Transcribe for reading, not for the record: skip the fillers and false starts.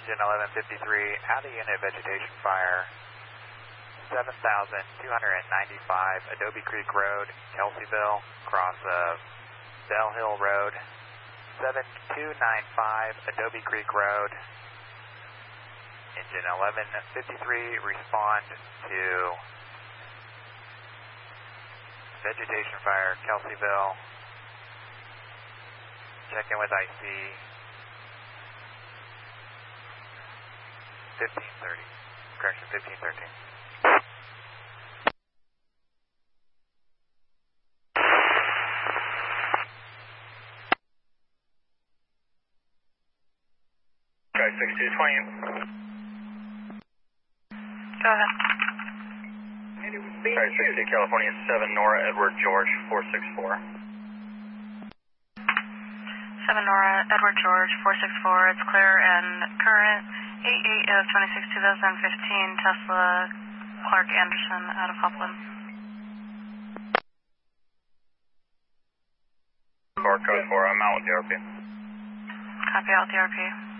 engine 1153, out of unit vegetation fire, 7,295 Adobe Creek Road, Kelseyville, across Bell Hill Road, 7295 Adobe Creek Road, engine 1153, respond to vegetation fire, Kelseyville, check in with IC, 1530, correction 1513. Okay, 6220. Go ahead. Okay, 60 California 7 Nora Edward George 464. 7 Nora Edward George 464. It's clear and current 88 of 26/2015 Tesla Clark Anderson out of Hopland. Code 4, I'm out with the RP. Copy out the RP.